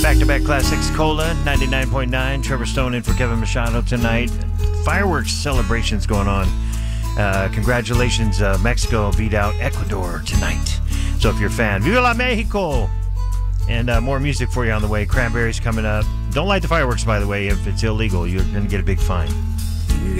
Back-to-back classics, Cola, 99.9. Trevor Stone in for Kevin Machado tonight. Fireworks celebrations going on. Congratulations, Mexico beat out Ecuador tonight. So if you're a fan, Viva la Mexico! And more music for you on the way. Cranberries coming up. Don't light the fireworks, by the way. If it's illegal, you're going to get a big fine.